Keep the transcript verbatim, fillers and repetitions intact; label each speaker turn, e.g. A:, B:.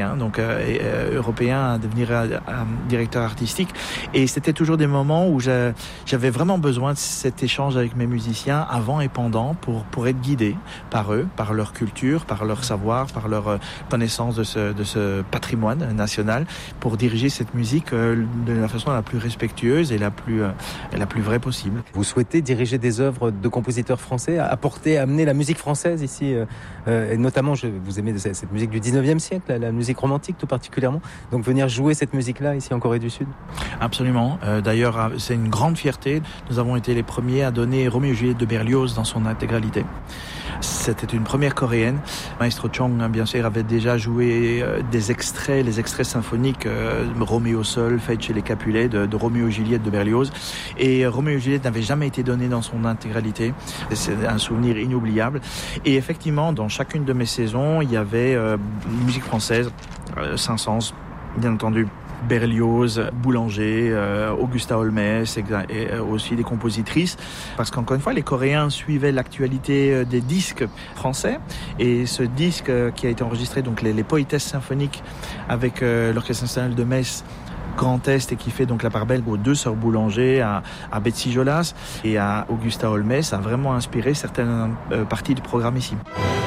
A: donc euh, et, euh, européen, à devenir euh, euh, directeur artistique. Et c'était toujours des moments où je, j'avais vraiment besoin de cet échange avec mes musiciens avant et pendant pour, pour être guidé par eux, par leur culture, par leur savoir, par leur euh, connaissance de ce, de ce patrimoine national, pour diriger cette musique euh, de la façon la plus respectueuse et la plus, euh, la plus vraie possible.
B: Vous souhaitez diriger des œuvres de compositeurs français, apporter, amener la musique française ici, euh, et notamment, je, vous aimez cette musique du dix-neuvième siècle, la, la musique romantique tout particulièrement, donc venir jouer cette musique-là ici en Corée du Sud?
A: Absolument. Euh, d'ailleurs, c'est une grande fierté. Nous avons été les premiers à donner Roméo et Juliette de Berlioz dans son intégralité. C'était une première coréenne. Maestro Chong, bien sûr, avait déjà joué euh, des extraits, les extraits symphoniques, euh, Roméo seul, Fête chez les Capulets, de, de Roméo et Juliette de Berlioz. Et euh, Roméo et Juliette n'avait jamais été donné dans son intégralité. C'est un souvenir inoubliable. Et effectivement, dans chacune de mes saisons, il y avait euh, musique française, euh, Saint-Saëns, bien entendu, Berlioz, Boulanger, euh, Augusta Holmes et, et aussi des compositrices, parce qu'encore une fois les Coréens suivaient l'actualité des disques français, et ce disque euh, qui a été enregistré, donc les, les poétesses symphoniques avec euh, l'Orchestre national de Metz Grand Est, et qui fait donc la part belle aux deux sœurs Boulanger, à, à Betsy Jolas et à Augusta Holmes, a vraiment inspiré certaines euh, parties du programme ici.